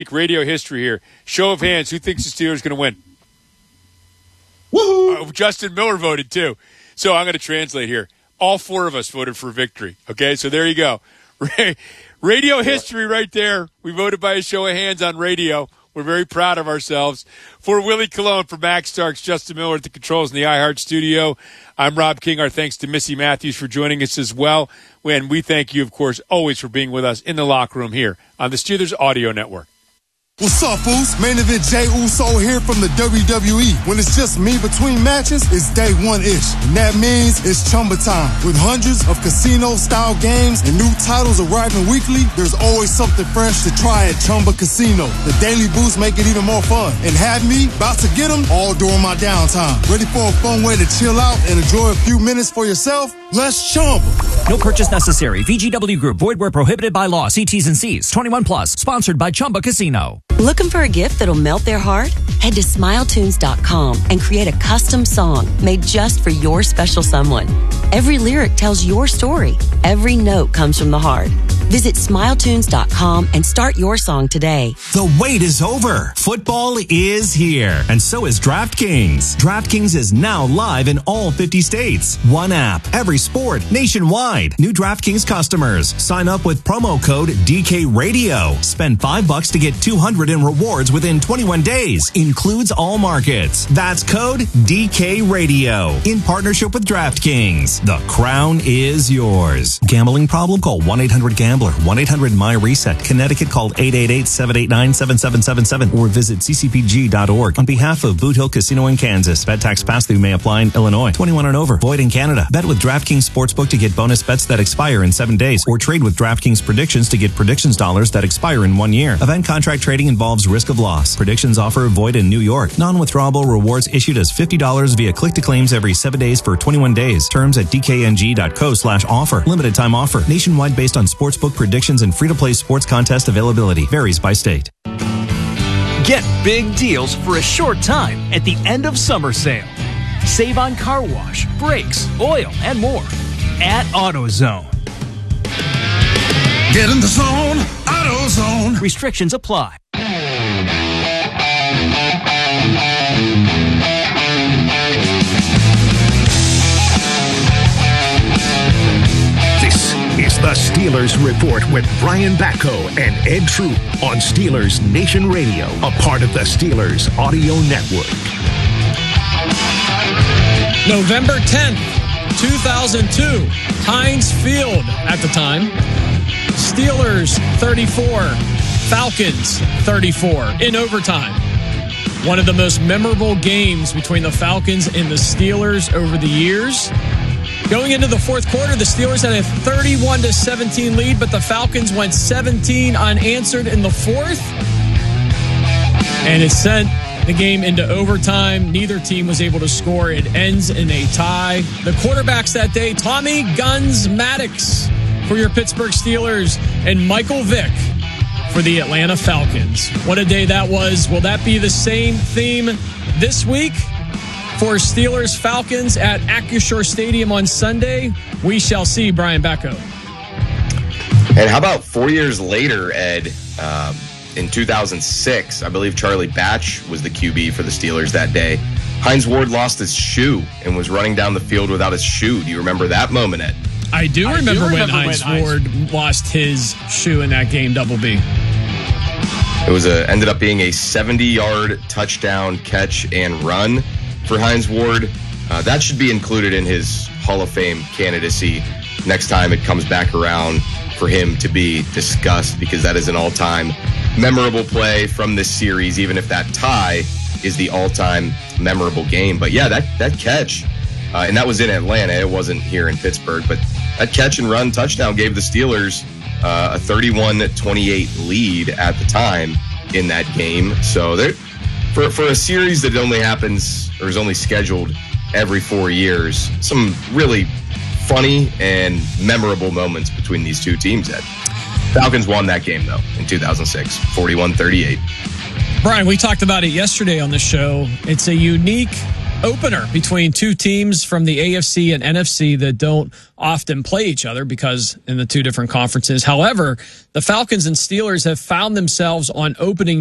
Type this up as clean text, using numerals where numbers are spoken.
Radio history here. Show of hands. Who thinks the Steelers are going to win? Woohoo! Justin Miller voted too. So I'm going to translate here. All four of us voted for victory. Okay, so there you go. Radio history right there. We voted by a show of hands on radio. We're very proud of ourselves. For Willie Colon, for Max Starks, Justin Miller at the controls in the iHeart studio, I'm Rob King. Our thanks to Missy Matthews for joining us as well. And we thank you, of course, always for being with us in the locker room here on the Steelers Audio Network. What's up, fools? Main event Jey Uso here from the WWE. When it's just me between matches, it's day one-ish. And that means it's Chumba time. With hundreds of casino-style games and new titles arriving weekly, there's always something fresh to try at Chumba Casino. The daily boosts make it even more fun. And have me about to get them all during my downtime. Ready for a fun way to chill out and enjoy a few minutes for yourself? Let's Chumba. No purchase necessary. VGW Group. Void where prohibited by law. See T's and C's. 21 plus. Sponsored by Chumba Casino. Looking for a gift that'll melt their heart? Head to SmileTunes.com and create a custom song made just for your special someone. Every lyric tells your story. Every note comes from the heart. Visit SmileTunes.com and start your song today. The wait is over. Football is here. And so is DraftKings. DraftKings is now live in all 50 states. One app, every sport, nationwide. New DraftKings customers. Sign up with promo code DKRadio. Spend $5 to get $200 in rewards within 21 days. Includes all markets. That's code DKRadio. In partnership with DraftKings. The crown is yours. Gambling problem? Call 1-800-GAMBLER. 1-800-MY-RESET. Connecticut, call 888-789-7777 or visit ccpg.org. On behalf of Boot Hill Casino in Kansas, bet tax pass-through may apply in Illinois. 21 and over. Void in Canada. Bet with DraftKings Sportsbook to get bonus bets that expire in 7 days, or trade with DraftKings Predictions to get predictions dollars that expire in 1 year. Event contract trading involves risk of loss. Predictions offer void in New York. Non-withdrawable rewards issued as $50 via click-to-claims every 7 days for 21 days. Terms at dkng.co/offer. Limited time offer. Nationwide based on sportsbook predictions and free-to-play sports contest availability. Varies by state. Get big deals for a short time at the end of summer sale. Save on car wash, brakes, oil, and more at AutoZone. Get in the zone, AutoZone. Restrictions apply. This is the Steelers Report with Brian Batko and Ed Troop on Steelers Nation Radio, a part of the Steelers Audio Network. November 10th, 2002, Heinz Field at the time. Steelers 34, Falcons 34 in overtime. One of the most memorable games between the Falcons and the Steelers over the years. Going into the fourth quarter, the Steelers had a 31-17 lead, but the Falcons went 17 unanswered in the fourth. And it sent the game into overtime. Neither team was able to score. It ends in a tie. The quarterbacks that day, Tommy Guns Maddox for your Pittsburgh Steelers and Michael Vick for the Atlanta Falcons. What a day that was. Will that be the same theme this week for Steelers Falcons at Acrisure Stadium on Sunday? We shall see. Brian Batko. And how about 4 years later, Ed, in 2006, I believe Charlie Batch was the QB for the Steelers that day. Hines Ward lost his shoe and was running down the field without his shoe. Do you remember that moment, Ed? I do remember when Hines Ward lost his shoe in that game, Double B. It was ended up being a 70-yard touchdown catch and run for Hines Ward. That should be included in his Hall of Fame candidacy next time it comes back around for him to be discussed, because that is an all-time memorable play from this series, even if that tie is the all-time memorable game. But yeah, that catch, and that was in Atlanta. It wasn't here in Pittsburgh, but that catch and run touchdown gave the Steelers a 31-28 lead at the time in that game. So for a series that only happens or is only scheduled every 4 years, some really funny and memorable moments between these two teams, Ed. Falcons won that game, though, in 2006, 41-38. Brian, we talked about it yesterday on the show. It's a unique opener between two teams from the AFC and NFC that don't often play each other because in the two different conferences. However, the Falcons and Steelers have found themselves on opening